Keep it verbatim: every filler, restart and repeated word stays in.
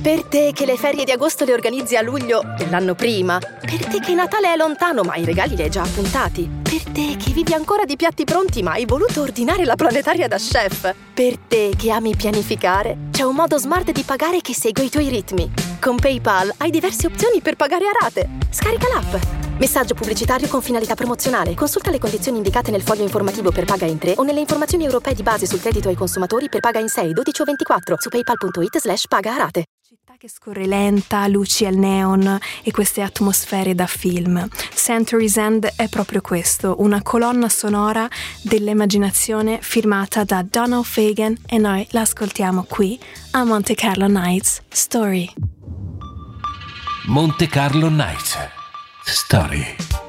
Per te che le ferie di agosto le organizzi a luglio dell'anno prima. Per te che Natale è lontano ma i regali li hai già appuntati. Per te che vivi ancora di piatti pronti ma hai voluto ordinare la planetaria da chef. Per te che ami pianificare, c'è un modo smart di pagare che segue i tuoi ritmi. Con PayPal hai diverse opzioni per pagare a rate. Scarica l'app. Messaggio pubblicitario con finalità promozionale. Consulta le condizioni indicate nel foglio informativo per Paga in tre o nelle informazioni europee di base sul credito ai consumatori per Paga in sei, dodici o ventiquattro su paypal.it slash paga a rate. Città che scorre lenta, luci al neon e queste atmosfere da film. Century's End è proprio questo, una colonna sonora dell'immaginazione firmata da Donald Fagen e noi la ascoltiamo qui a Monte Carlo Nights Story. Monte Carlo Nights Story.